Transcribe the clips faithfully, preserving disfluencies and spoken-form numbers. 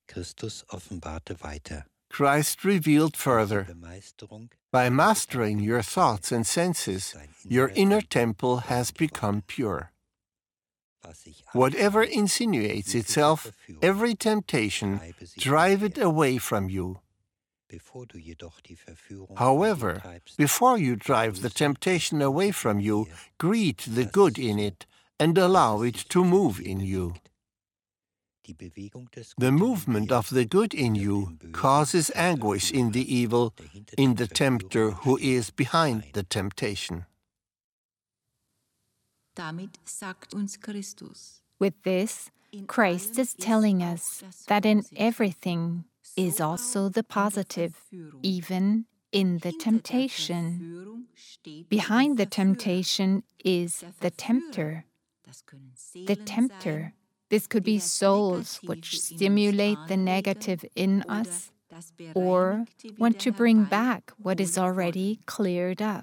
Christus offenbarte weiter. Christ revealed further. Begeisterung By mastering your thoughts and senses, your inner temple has become pure. was sich Whatever insinuates itself, every temptation, drive it away from you. bevor du jedoch die Verführung However, antreibst, before you drive the temptation away from you, greet the good in it and allow it to move in you. die Bewegung des The Guten in movement dir, of the good in you causes anguish in the evil, in the tempter who is behind the temptation. Damit sagt uns Christus, With this, Christ is telling us that in everything is also the positive, even in the temptation. Behind the temptation is the tempter. The tempter. This could be souls which stimulate the negative in us or want to bring back what is already cleared up.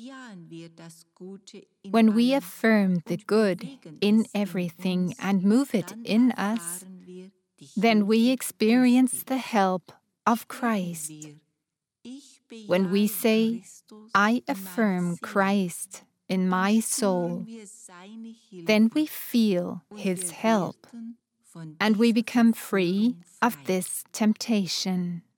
When we affirm the good in everything and move it in us, then we experience the help of Christ. When we say, I affirm Christ in my soul, then we feel His help, and we become free of this temptation.